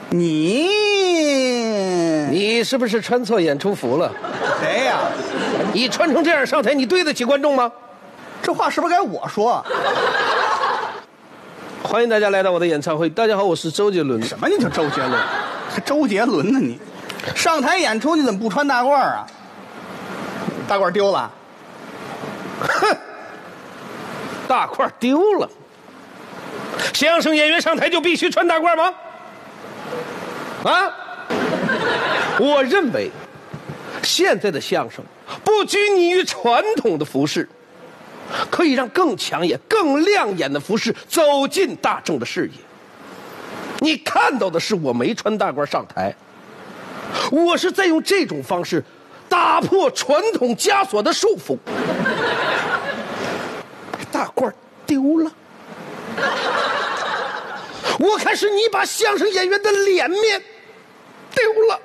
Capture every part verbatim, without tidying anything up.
你你是不是穿错演出服了？ 谁呀？ 你穿成这样上台，你对得起观众吗？ 这话是不是该我说？ 欢迎大家来到我的演唱会。大家好，我是周杰伦。 什么？你就周杰伦？还周杰伦呢你？上台演出你怎么不穿大褂啊？大褂丢了？ 哼，大褂丢了。相声演员上台就必须穿大褂吗？啊？我认为现在的相声不拘泥于传统的服饰，可以让更抢眼、更亮眼的服饰走进大众的视野。你看到的是我没穿大褂上台，我是在用这种方式打破传统枷锁的束缚。大褂丢了，我看是你把相声演员的脸面丢了。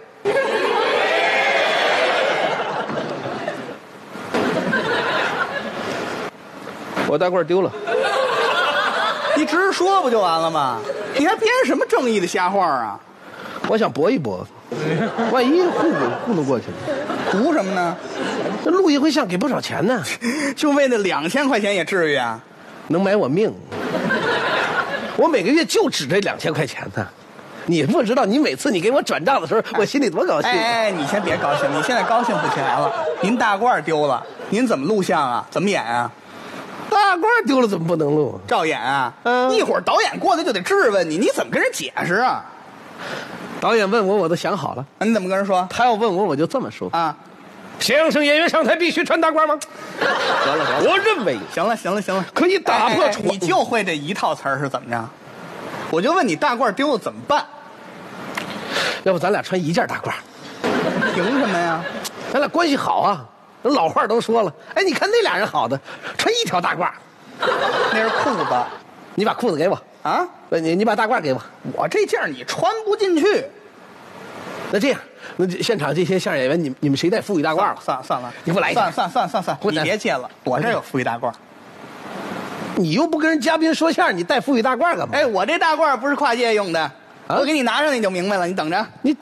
我大褂丢了， 你直说不就完了吗？你还编什么正义的瞎话啊？ 我想搏一搏，万一糊弄糊弄过去了。 图什么呢？ 这录一回像给不少钱呢， 就为那两千块钱也至于啊？ 能买我命。我每个月就指这两千块钱呢。你不知道，你每次你给我转账的时候，我心里多高兴。 哎哎，你先别高兴，你现在高兴不起来了。您大褂丢了，您怎么录像啊？怎么演啊？ 大褂丢了怎么不能录？ 照演啊！ 嗯， 一会儿导演过来就得质问你，你怎么跟人解释啊？ 导演问我，我都想好了。 你怎么跟人说？ 他要问我，我就这么说啊。 相声演员上台必须穿大褂吗？ 得了得了， 我认为行了行了行了， 可以打破传、哎哎。你就会这一套词儿是怎么着？我就问你，大褂丢了怎么办？ 要不咱俩穿一件大褂？ 凭什么呀？ 咱俩关系好啊。老话都说了，哎，你看那俩人好的，穿一条大褂。 那是裤子， 你把裤子给我啊！ 你你把大褂给我， 我这件你穿不进去。 那这样，那现场这些相声演员，你你们谁带富裕大褂了？ 算了算了， 你给我来一件。 算算算算算，你别接了，我这有富裕大褂。 你又不跟人嘉宾说相声，你带富裕大褂干嘛？ 哎，我这大褂不是跨界用的，啊、我给你拿上你就明白了，你等着。 你，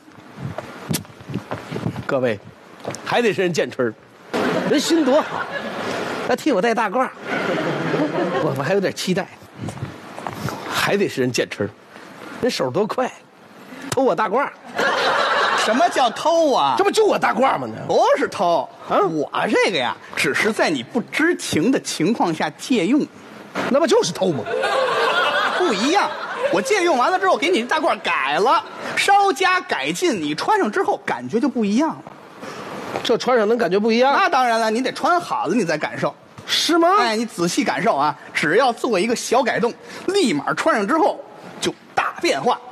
各位，还得是人建春，人心多好，他替我带大褂，我我还有点期待。还得是人建春，人手多快，偷我大褂。 什么叫偷啊？ 这不就我大褂吗？呢， 不是偷啊！ 我这个呀，只是在你不知情的情况下借用， 那不就是偷吗？ 不一样，我借用完了之后，给你大褂改了，稍加改进，你穿上之后感觉就不一样了。 这穿上能感觉不一样？ 那当然了，你得穿好了你再感受， 是吗？ 哎，你仔细感受啊，只要做一个小改动，立马穿上之后就大变化。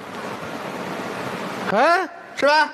哎， 是吧？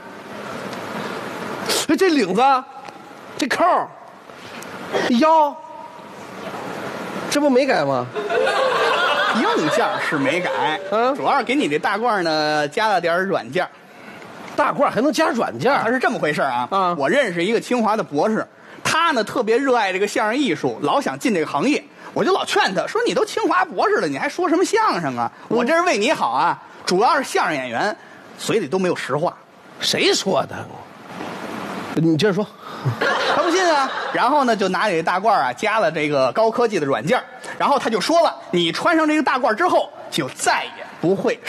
这领子，这扣，腰，这不没改吗？ 硬件是没改，嗯，主要是给你这大褂呢加了点软件。 大褂还能加软件？ 它是这么回事啊！ 啊， 我认识一个清华的博士，他呢特别热爱这个相声艺术，老想进这个行业。我就老劝他说：“你都清华博士了，你还说什么相声啊？我这是为你好啊！主要是相声演员嘴里都没有实话。” 谁说的？你接着说。 他不信啊，然后呢就拿你这大褂啊加了这个高科技的软件，然后他就说了，你穿上这个大褂之后就再也不会